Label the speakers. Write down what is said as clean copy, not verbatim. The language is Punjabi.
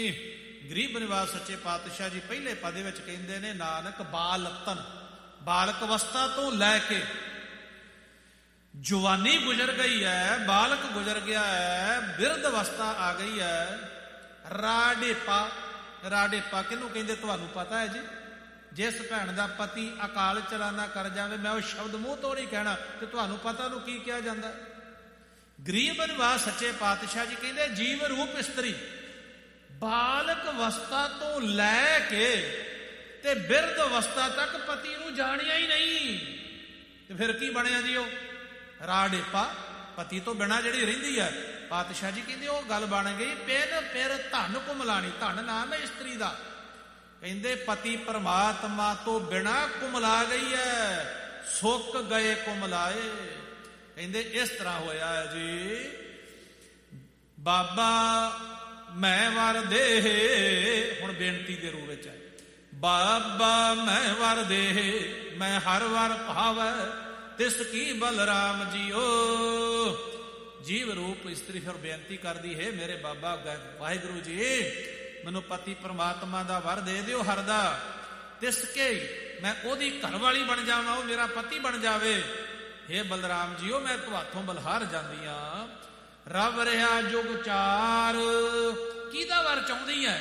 Speaker 1: ਗਰੀਬ ਨਿਵਾਸ ਸੱਚੇ ਪਾਤਸ਼ਾਹ ਜੀ ਪਹਿਲੇ ਪਦ ਵਿੱਚ ਕਹਿੰਦੇ ਨੇ, ਨਾਨਕ ਬਾਲਤਨ, ਬਾਲਕ ਅਵਸਥਾ ਤੋਂ ਲੈ ਕੇ ਜਵਾਨੀ ਗੁਜ਼ਰ ਗਈ ਹੈ, ਬਾਲਕ ਗੁਜ਼ਰ ਗਿਆ ਹੈ, ਬਿਰਧ ਅਵਸਥਾ ਆ ਗਈ ਹੈ, ਰਾਡੇਪਾ। ਰਾਡੇਪਾ ਕਿਹਨੂੰ ਕਹਿੰਦੇ ਤੁਹਾਨੂੰ ਪਤਾ ਹੈ ਜੀ? ਜਿਸ ਭੈਣ ਦਾ ਪਤੀ ਅਕਾਲ ਚਲਾਣਾ ਕਰ ਜਾਵੇ, ਮੈਂ ਉਹ ਸ਼ਬਦ ਮੂੰਹ ਤੋਂ ਨਹੀਂ ਕਹਿਣਾ, ਤੇ ਤੁਹਾਨੂੰ ਪਤਾ ਉਹਨੂੰ ਕੀ ਕਿਹਾ ਜਾਂਦਾ? ਗਰੀਬ ਨਿਵਾਸ ਸੱਚੇ ਪਾਤਸ਼ਾਹ ਜੀ ਕਹਿੰਦੇ ਜੀਵ ਰੂਪ ਇਸਤਰੀ ਬਾਲਕ ਅਵਸਥਾ ਤੋਂ ਲੈ ਕੇ ਤੇ ਬਿਰਧ ਅਵਸਥਾ ਤੱਕ ਪਤੀ ਨੂੰ ਜਾਣਿਆ ਹੀ ਨਹੀਂ, ਤੇ ਫਿਰ ਕੀ ਬਣਿਆ ਜੀ? ਉਹ ਰਾਡੇਪਾ, ਪਤੀ ਤੋਂ ਬਿਨਾਂ ਜਿਹੜੀ ਰਹਿੰਦੀ ਹੈ। ਪਾਤਸ਼ਾਹ ਜੀ ਕਹਿੰਦੇ ਉਹ ਗੱਲ ਬਣ ਗਈ ਪਿੰਨ ਫਿਰ ਧਨ ਕੁਮਲਾਣੀ। ਧਨ ਨਾਮ ਹੈ ਇਸਤਰੀ ਦਾ। ਕਹਿੰਦੇ ਪਤੀ ਪਰਮਾਤਮਾ ਤੋਂ ਬਿਨਾਂ ਕੁਮਲਾ ਗਈ ਹੈ, ਸੁੱਕ ਗਏ ਕੁਮਲਾਏ। ਕਹਿੰਦੇ ਇਸ ਤਰ੍ਹਾਂ ਹੋਇਆ ਹੈ ਜੀ, ਬਾਬਾ ਮੈਂ ਵਰ ਦੇ, ਹੁਣ ਬੇਨਤੀ ਦੇ ਰੂਪ ਵਿੱਚ ਹੈ, ਬਾਬਾ ਮੈਂ ਵਰ ਦੇ, ਮੈਂ ਹਰ ਵਰ ਭਾਵੈ ਤਿਸ ਕੀ ਬਲਰਾਮ ਜੀਓ। ਜੀਵ ਰੂਪ ਇਸਤਰੀ ਫਿਰ ਬੇਨਤੀ ਕਰਦੀ ਹੈ, ਮੇਰੇ ਬਾਬਾ ਵਾਹਿਗੁਰੂ ਜੀ ਮੈਨੂੰ ਪਤੀ ਪਰਮਾਤਮਾ ਦਾ ਵਰ ਦੇ ਦਿਓ ਹਰ ਦਾ, ਤਿਸ ਕੇ ਮੈਂ ਉਹਦੀ ਘਰ ਵਾਲੀ ਬਣ ਜਾਵਾਂ, ਉਹ ਮੇਰਾ ਪਤੀ ਬਣ ਜਾਵੇ। ਹੇ ਬਲਰਾਮ ਜੀਓ ਮੈਂ ਤੁਹਾਥੋਂ ਬਲਹਾਰ ਜਾਂਦੀ ਹਾਂ। ਰਬ ਰਿਹਾ ਜੁਗ ਚਾਰ, ਕਿਹਦਾ ਵਰ ਚਾਹੁੰਦੀ ਹੈ?